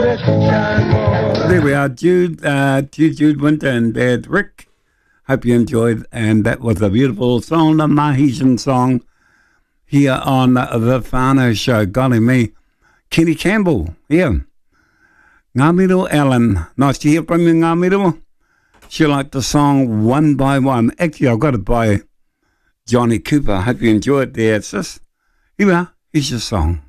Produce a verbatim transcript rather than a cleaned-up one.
There we are, Jude, uh, Jude, Jude Winter and Dad Rick. Hope you enjoyed, and that was a beautiful song, the Mahesian song, here on the Whānau Show. Golly me, Kenny Campbell, yeah. Ngāmiro Ellen, nice to hear from you, Ngāmiro. She liked the song One by One. Actually, I've got it by Johnny Cooper. Hope you enjoyed it there, sis. Here we are, here's your song.